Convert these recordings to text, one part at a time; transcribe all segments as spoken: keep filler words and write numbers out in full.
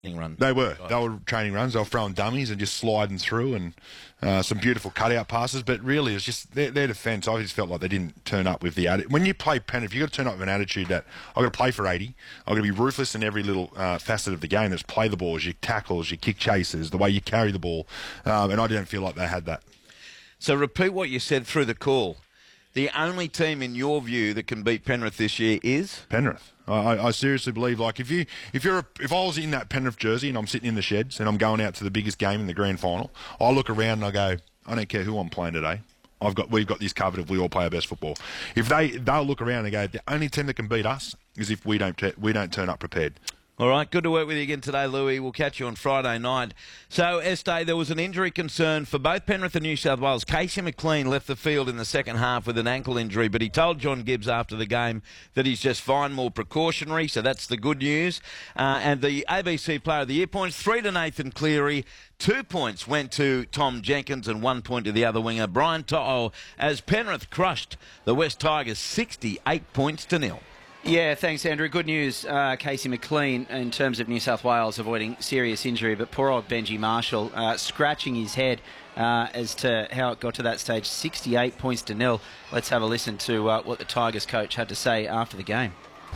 Run. They were. They were training runs. They were throwing dummies and just sliding through, and uh, some beautiful cutout passes. But really, it's just their, their defence. I just felt like they didn't turn up with the attitude. When you play Penrith, you've got to turn up with an attitude that I've got to play for eighty. I've got to be ruthless in every little uh, facet of the game. That's play the balls, your tackles, your kick chases, the way you carry the ball. Um, and I didn't feel like they had that. So repeat what you said through the call. The only team, in your view, that can beat Penrith this year is Penrith. I, I seriously believe, like, if you, if you're, a, if I was in that Penrith jersey and I'm sitting in the sheds and I'm going out to the biggest game in the grand final, I look around and I go, I don't care who I'm playing today. I've got, we've got this covered if we all play our best football. If they, they'll look around and go, the only team that can beat us is if we don't, t- we don't turn up prepared. All right, good to work with you again today, Louis. We'll catch you on Friday night. So, Este, there was an injury concern for both Penrith and New South Wales. Casey McLean left the field in the second half with an ankle injury, but he told John Gibbs after the game that he's just fine, more precautionary, so that's the good news. Uh, and the A B C Player of the Year points, three to Nathan Cleary, two points went to Tom Jenkins and one point to the other winger, Brian To'o, as Penrith crushed the West Tigers sixty-eight points to nil. Yeah, thanks, Andrew. Good news, uh, Casey McLean, in terms of New South Wales avoiding serious injury, but poor old Benji Marshall uh, scratching his head uh, as to how it got to that stage, sixty-eight points to nil. Let's have a listen to uh, what the Tigers coach had to say after the game.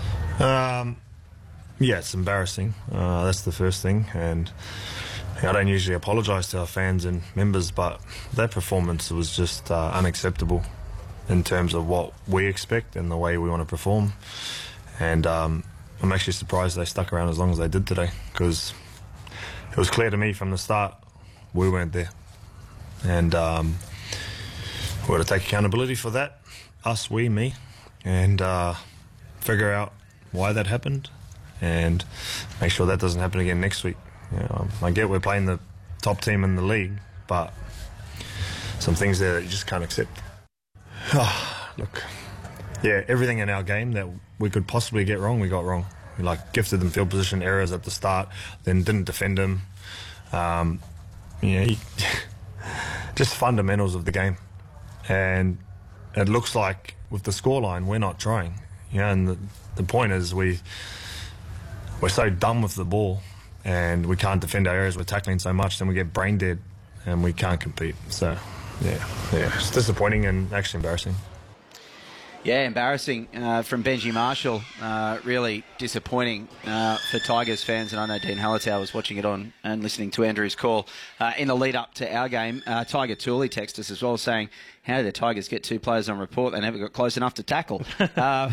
Um, yeah, it's embarrassing. Uh, that's the first thing, and I don't usually apologise to our fans and members, but that performance was just uh, unacceptable in terms of what we expect and the way we want to perform. And um, I'm actually surprised they stuck around as long as they did today, because it was clear to me from the start we weren't there. And um, we've got to take accountability for that, us, we, me, and uh, figure out why that happened and make sure that doesn't happen again next week. You know, I get we're playing the top team in the league, but some things there that you just can't accept. Oh, look, yeah, everything in our game that we could possibly get wrong, we got wrong. We like gifted them field position errors at the start, then didn't defend them. Um, you know, you, just fundamentals of the game. And it looks like with the scoreline, we're not trying. You know, and the, the point is we we're so done with the ball, and we can't defend our areas. We're tackling so much, then we get brain dead, and we can't compete. So. Yeah, yeah, it's disappointing and actually embarrassing. Yeah, embarrassing uh, from Benji Marshall. Uh, really disappointing uh, for Tigers fans. And I know Dean Hallertau was watching it on and listening to Andrew's call uh, in the lead up to our game. Uh, Tiger Tooley texted us as well saying, how did the Tigers get two players on report? They never got close enough to tackle. uh,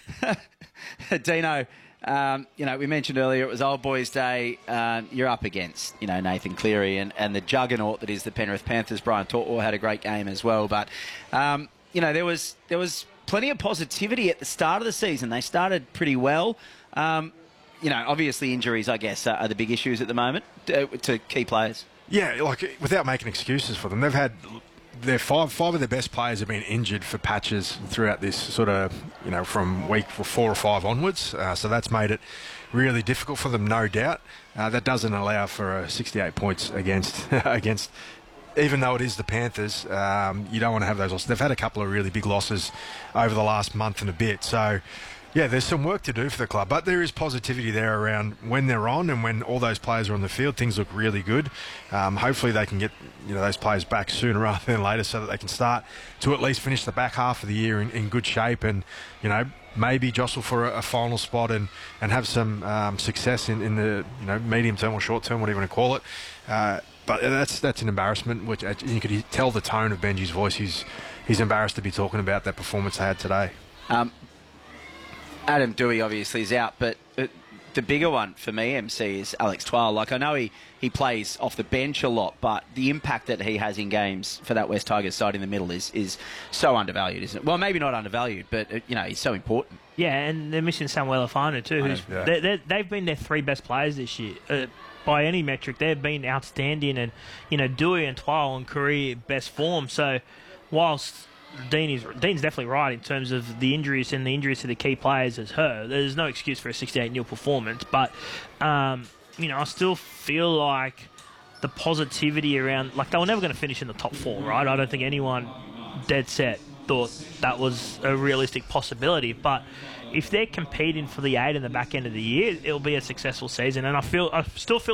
Dino, Um, you know, we mentioned earlier it was Old Boys Day. Uh, you're up against, you know, Nathan Cleary and, and the juggernaut that is the Penrith Panthers. Brian To'o had a great game as well. But, um, you know, there was there was plenty of positivity at the start of the season. They started pretty well. Um, you know, obviously injuries, I guess, are, are the big issues at the moment to, to key players. Yeah, like, without making excuses for them, they've had... Their five five of their best players have been injured for patches throughout this sort of, you know, from week four or five onwards. Uh, so that's made it really difficult for them, no doubt. Uh, that doesn't allow for uh, sixty-eight points against against. Even though it is the Panthers, um, you don't want to have those losses. They've had a couple of really big losses over the last month and a bit. So, yeah, there's some work to do for the club, but there is positivity there around when they're on and when all those players are on the field. Things look really good. Um, hopefully they can get, you know, those players back sooner rather than later, so that they can start to at least finish the back half of the year in, in good shape and, you know, maybe jostle for a, a final spot and, and have some um, success in, in the, you know, medium term or short term, whatever you want to call it. Uh, but that's that's an embarrassment, which you could tell the tone of Benji's voice. He's he's embarrassed to be talking about that performance they had today. Um, Adam Dewey obviously is out, but uh, the bigger one for me, M C, is Alex Twal. Like, I know he, he plays off the bench a lot, but the impact that he has in games for that West Tigers side in the middle is is so undervalued, isn't it? Well, maybe not undervalued, but, uh, you know, he's so important. Yeah, and they're missing Samuel Afana too. Who's, yeah. they're, they're, they've been their three best players this year. Uh, by any metric, they've been outstanding, and, you know, Dewey and Twal on career best form. So, whilst Dean is Dean's definitely right in terms of the injuries and the injuries to the key players as her, there's no excuse for a sixty-eight nil performance. But, um, you know, I still feel like the positivity around, like, they were never going to finish in the top four, right? I don't think anyone dead set thought that was a realistic possibility. But, if they're competing for the eight in the back end of the year, it'll be a successful season. And I feel I still feel